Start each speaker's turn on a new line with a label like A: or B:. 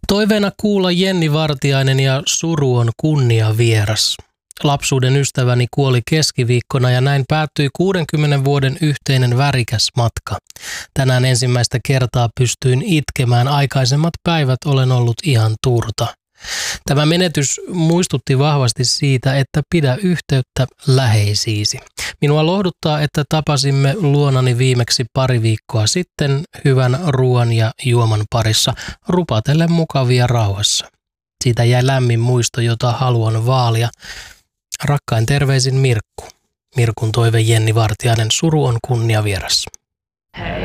A: Toiveena kuulla Jenni Vartiainen ja suru on kunniavieras. Lapsuuden ystäväni kuoli keskiviikkona ja näin päättyi 60 vuoden yhteinen värikäs matka. Tänään ensimmäistä kertaa pystyin itkemään, aikaisemmat päivät olen ollut ihan turta. Tämä menetys muistutti vahvasti siitä, että pidä yhteyttä läheisiisi. Minua lohduttaa, että tapasimme luonani viimeksi pari viikkoa sitten hyvän ruoan ja juoman parissa, rupatellen mukavia rauhassa. Siitä jäi lämmin muisto, jota haluan vaalia. Rakkain terveisin Mirkku. Mirkun toive Jenni Vartiainen, suru on kunniavieras.